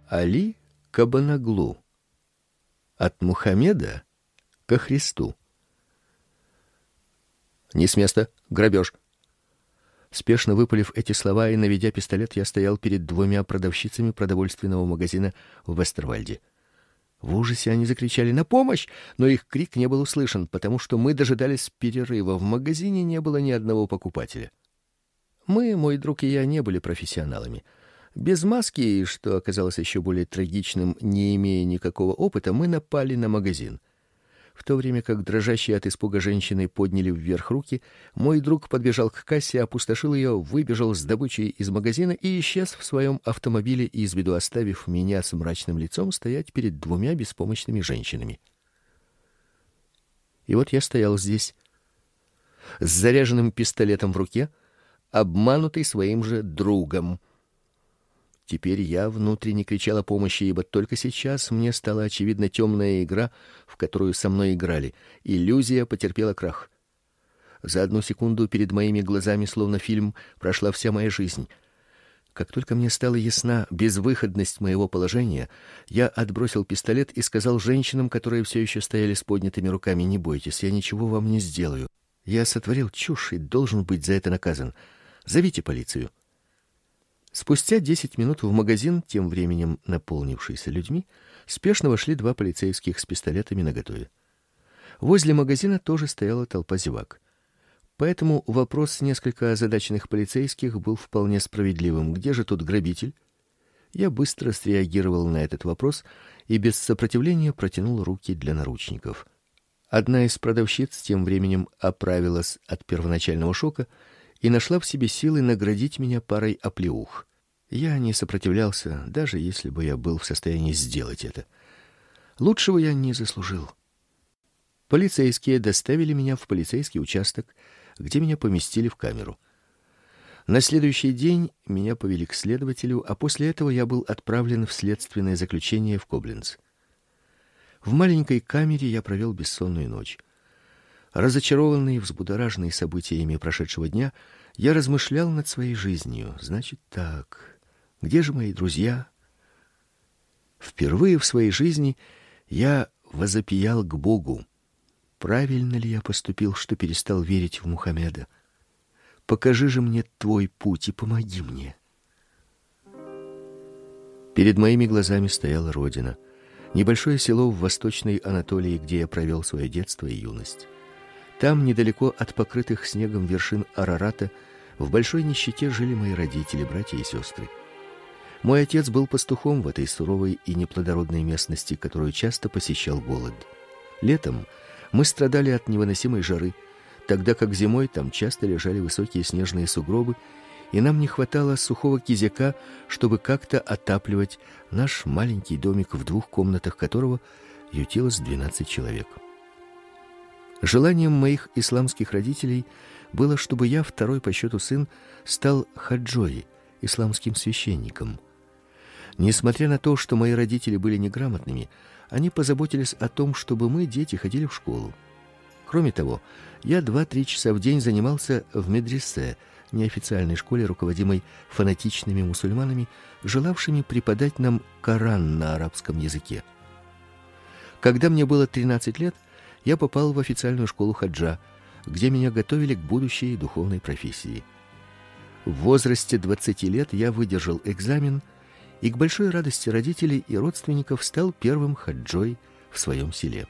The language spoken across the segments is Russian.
Али Кабанаглу. От Мухаммеда ко Христу. Не с места, грабеж. Спешно выпалив эти слова и наведя пистолет, я стоял перед двумя продавщицами продовольственного магазина в Вестервальде. В ужасе они закричали на помощь, но их крик не был услышан, потому что мы дожидались перерыва. В магазине не было ни одного покупателя. Мы, мой друг и я, не были профессионалами. Без маски, что оказалось еще более трагичным, не имея никакого опыта, мы напали на магазин. В то время как дрожащие от испуга женщины подняли вверх руки, мой друг подбежал к кассе, опустошил ее, выбежал с добычей из магазина и исчез в своем автомобиле, из виду оставив меня с мрачным лицом стоять перед двумя беспомощными женщинами. И вот я стоял здесь, с заряженным пистолетом в руке, обманутый своим же другом. Теперь я внутренне кричал о помощи, ибо только сейчас мне стала очевидна темная игра, в которую со мной играли. Иллюзия потерпела крах. За одну секунду перед моими глазами, словно фильм, прошла вся моя жизнь. Как только мне стала ясна безвыходность моего положения, я отбросил пистолет и сказал женщинам, которые все еще стояли с поднятыми руками: "Не бойтесь, я ничего вам не сделаю. Я сотворил чушь и должен быть за это наказан. Зовите полицию". Спустя 10 минут в магазин, тем временем наполнившийся людьми, спешно вошли два полицейских с пистолетами наготове. Возле магазина тоже стояла толпа зевак. Поэтому вопрос несколько озадаченных полицейских был вполне справедливым: где же тут грабитель? Я быстро среагировал на этот вопрос и без сопротивления протянул руки для наручников. Одна из продавщиц тем временем оправилась от первоначального шока и нашла в себе силы наградить меня парой оплеух. Я не сопротивлялся, даже если бы я был в состоянии сделать это. Лучшего я не заслужил. Полицейские доставили меня в полицейский участок, где меня поместили в камеру. На следующий день меня повели к следователю, а после этого я был отправлен в следственное заключение в Кобленц. В маленькой камере я провел бессонную ночь. Разочарованный, взбудораженный событиями прошедшего дня, я размышлял над своей жизнью. Значит так, где же мои друзья? Впервые в своей жизни я возопиял к Богу: правильно ли я поступил, что перестал верить в Мухаммеда? Покажи же мне твой путь и помоги мне. Перед моими глазами стояла родина, небольшое село в Восточной Анатолии, где я провел свое детство и юность. Там, недалеко от покрытых снегом вершин Арарата, в большой нищете жили мои родители, братья и сестры. Мой отец был пастухом в этой суровой и неплодородной местности, которую часто посещал голод. Летом мы страдали от невыносимой жары, тогда как зимой там часто лежали высокие снежные сугробы, и нам не хватало сухого кизяка, чтобы как-то отапливать наш маленький домик, в 2 комнатах которого ютилось 12 человек. Желанием моих исламских родителей было, чтобы я, второй по счету сын, стал хаджой, исламским священником. Несмотря на то, что мои родители были неграмотными, они позаботились о том, чтобы мы, дети, ходили в школу. Кроме того, я 2-3 часа в день занимался в медресе, неофициальной школе, руководимой фанатичными мусульманами, желавшими преподать нам Коран на арабском языке. Когда мне было 13 лет, я попал в официальную школу хаджа, где меня готовили к будущей духовной профессии. В возрасте 20 лет я выдержал экзамен и к большой радости родителей и родственников стал первым хаджой в своем селе.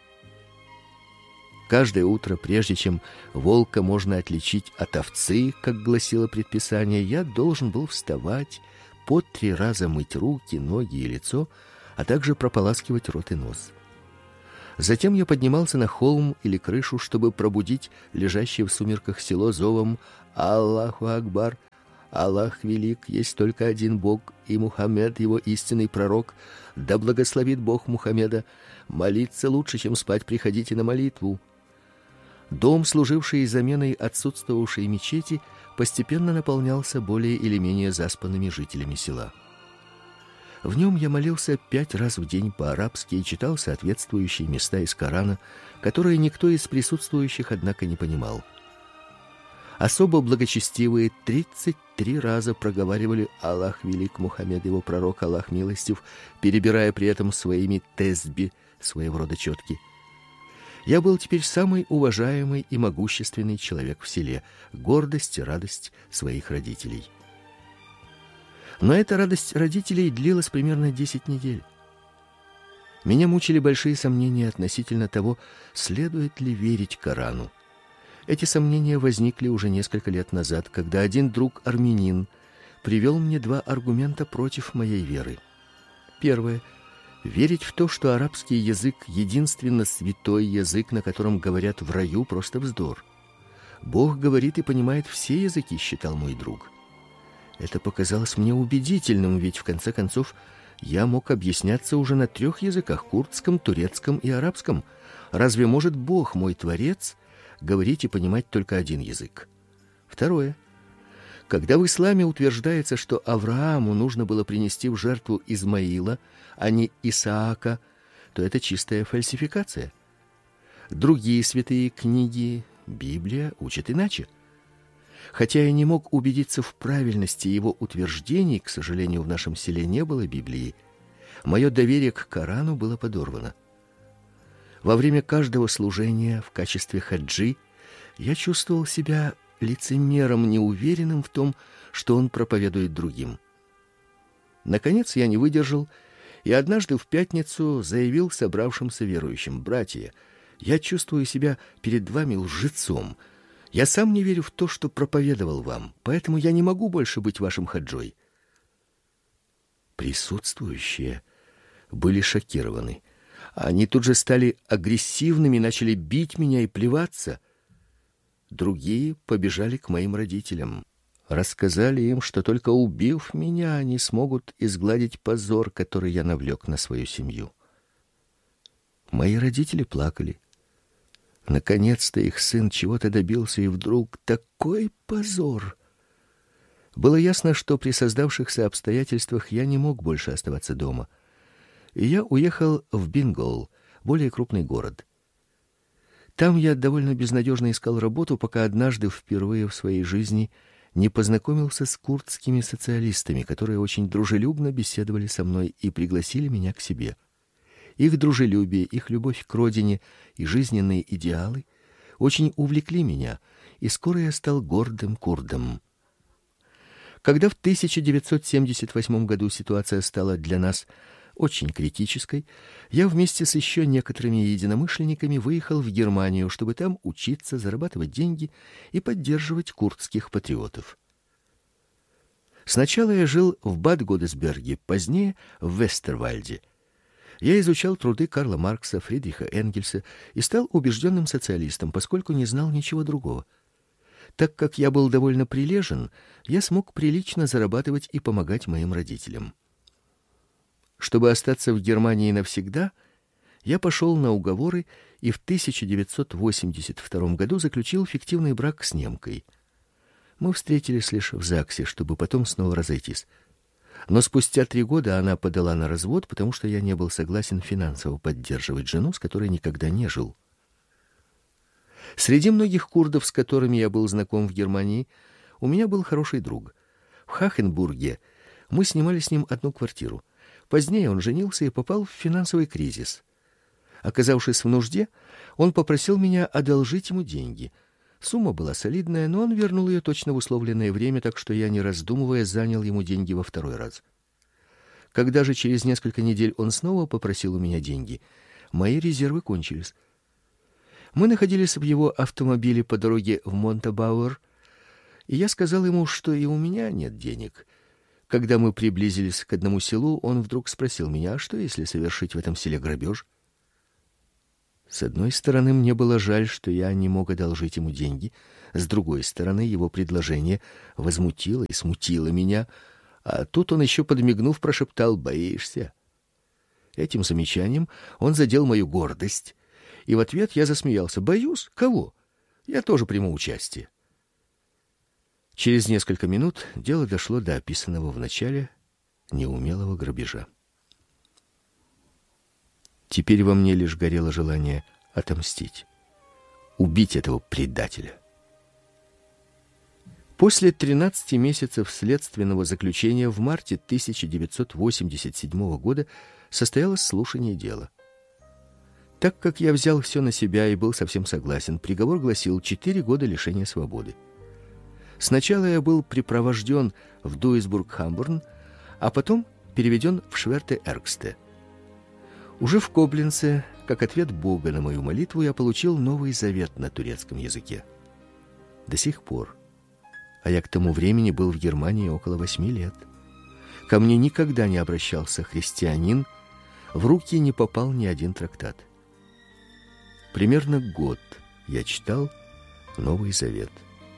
Каждое утро, прежде чем волка можно отличить от овцы, как гласило предписание, я должен был вставать, по 3 раза мыть руки, ноги и лицо, а также прополаскивать рот и нос. Затем я поднимался на холм или крышу, чтобы пробудить лежащее в сумерках село зовом: «Аллаху Акбар! Аллах велик, есть только один Бог, и Мухаммед его истинный пророк. Да благословит Бог Мухаммеда! Молиться лучше, чем спать, приходите на молитву». Дом, служивший заменой отсутствовавшей мечети, постепенно наполнялся более или менее заспанными жителями села. В нем я молился 5 раз в день по-арабски и читал соответствующие места из Корана, которые никто из присутствующих, однако, не понимал. Особо благочестивые 33 раза проговаривали «Аллах велик, Мухаммед его пророк, Аллах милостив», перебирая при этом своими тесби, своего рода четки. Я был теперь самый уважаемый и могущественный человек в селе, гордость и радость своих родителей. Но эта радость родителей длилась примерно 10 недель. Меня мучили большие сомнения относительно того, следует ли верить Корану. Эти сомнения возникли уже несколько лет назад, когда один друг-армянин привел мне два аргумента против моей веры. Первое: верить в то, что арабский язык единственно святой язык, на котором говорят в раю, просто вздор. Бог говорит и понимает все языки, считал мой друг. Это показалось мне убедительным, ведь в конце концов я мог объясняться уже на 3 языках: курдском, турецком и арабском. Разве может Бог, мой Творец, говорить и понимать только один язык? Второе: когда в исламе утверждается, что Аврааму нужно было принести в жертву Измаила, а не Исаака, то это чистая фальсификация. Другие святые книги, Библия, учат иначе. Хотя я не мог убедиться в правильности его утверждений, к сожалению, в нашем селе не было Библии, мое доверие к Корану было подорвано. Во время каждого служения в качестве хаджи я чувствовал себя лицемером, неуверенным в том, что он проповедует другим. Наконец я не выдержал и однажды в пятницу заявил собравшимся верующим: «Братья, я чувствую себя перед вами лжецом. Я сам не верю в то, что проповедовал вам, поэтому я не могу больше быть вашим хаджой». Присутствующие были шокированы. Они тут же стали агрессивными, начали бить меня и плеваться. Другие побежали к моим родителям, рассказали им, что только убив меня, они смогут изгладить позор, который я навлек на свою семью. Мои родители плакали. Наконец-то их сын чего-то добился, и вдруг такой позор. Было ясно, что при создавшихся обстоятельствах я не мог больше оставаться дома. И я уехал в Бингол, более крупный город. Там я довольно безнадежно искал работу, пока однажды впервые в своей жизни не познакомился с курдскими социалистами, которые очень дружелюбно беседовали со мной и пригласили меня к себе. Их дружелюбие, их любовь к родине и жизненные идеалы очень увлекли меня, и скоро я стал гордым курдом. Когда в 1978 году ситуация стала для нас очень критической, я вместе с еще некоторыми единомышленниками выехал в Германию, чтобы там учиться, зарабатывать деньги и поддерживать курдских патриотов. Сначала я жил в Бад-Годесберге, позднее в Вестервальде. Я изучал труды Карла Маркса, Фридриха Энгельса и стал убежденным социалистом, поскольку не знал ничего другого. Так как я был довольно прилежен, я смог прилично зарабатывать и помогать моим родителям. Чтобы остаться в Германии навсегда, я пошел на уговоры и в 1982 году заключил фиктивный брак с немкой. Мы встретились лишь в ЗАГСе, чтобы потом снова разойтись. Но спустя 3 года она подала на развод, потому что я не был согласен финансово поддерживать жену, с которой никогда не жил. Среди многих курдов, с которыми я был знаком в Германии, у меня был хороший друг. В Хахенбурге мы снимали с ним одну квартиру. Позднее он женился и попал в финансовый кризис. Оказавшись в нужде, он попросил меня одолжить ему деньги. Сумма была солидная, но он вернул ее точно в условленное время, так что я, не раздумывая, занял ему деньги во 2-й раз. Когда же через несколько недель он снова попросил у меня деньги, мои резервы кончились. Мы находились в его автомобиле по дороге в Монтабауэр, и я сказал ему, что и у меня нет денег. Когда мы приблизились к одному селу, он вдруг спросил меня: «А что, если совершить в этом селе грабеж?» С одной стороны, мне было жаль, что я не мог одолжить ему деньги. С другой стороны, его предложение возмутило и смутило меня. А тут он еще, подмигнув, прошептал: «Боишься?» Этим замечанием он задел мою гордость, и в ответ я засмеялся. «Боюсь? Кого? Я тоже приму участие». Через несколько минут дело дошло до описанного в начале неумелого грабежа. Теперь во мне лишь горело желание отомстить, убить этого предателя. После 13 месяцев следственного заключения в марте 1987 года состоялось слушание дела. Так как я взял все на себя и был совсем согласен, приговор гласил 4 года лишения свободы. Сначала я был припровожден в Дуйсбург-Хамбурн, а потом переведен в Шверте-Эргсте. Уже в Кобленце, как ответ Бога на мою молитву, я получил Новый Завет на турецком языке. До сих пор, а я к тому времени был в Германии около 8 лет, ко мне никогда не обращался христианин, в руки не попал ни один трактат. Примерно год я читал Новый Завет.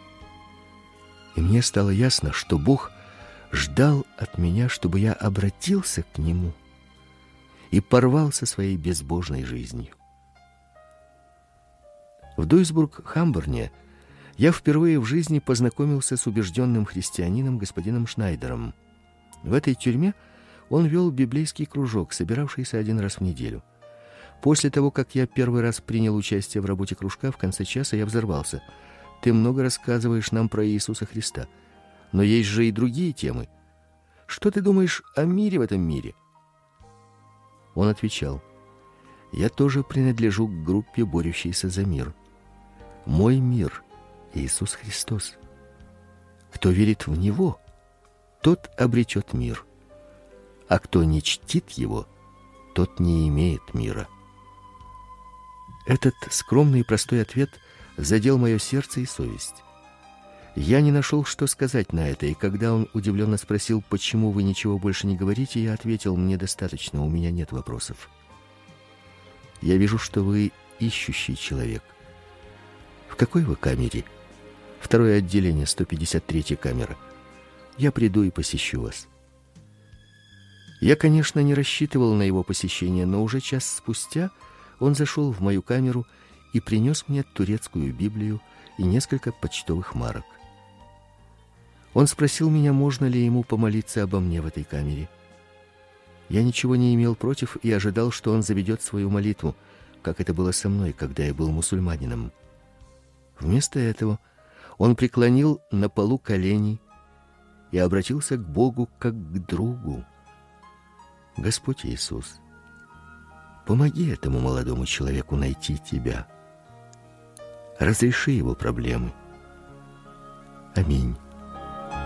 И мне стало ясно, что Бог ждал от меня, чтобы я обратился к Нему и порвал со своей безбожной жизнью. В Дуйсбург-Хамбурне я впервые в жизни познакомился с убежденным христианином господином Шнайдером. В этой тюрьме он вел библейский кружок, собиравшийся один раз в неделю. После того, как я первый раз принял участие в работе кружка, в конце часа я взорвался. «Ты много рассказываешь нам про Иисуса Христа, но есть же и другие темы. Что ты думаешь о мире в этом мире?» Он отвечал: «Я тоже принадлежу к группе, борющейся за мир. Мой мир — Иисус Христос. Кто верит в Него, тот обретет мир, а кто не чтит Его, тот не имеет мира». Этот скромный и простой ответ задел мое сердце и совесть. Я не нашел, что сказать на это, и когда он удивленно спросил, почему вы ничего больше не говорите, я ответил: мне достаточно, у меня нет вопросов. Я вижу, что вы ищущий человек. В какой вы камере? Второе отделение, 153-я камера. Я приду и посещу вас. Я, конечно, не рассчитывал на его посещение, но уже час спустя он зашел в мою камеру и принес мне турецкую Библию и несколько почтовых марок. Он спросил меня, можно ли ему помолиться обо мне в этой камере. Я ничего не имел против и ожидал, что он заведет свою молитву, как это было со мной, когда я был мусульманином. Вместо этого он преклонил на полу колени и обратился к Богу как к другу. «Господь Иисус, помоги этому молодому человеку найти Тебя. Разреши его проблемы. Аминь».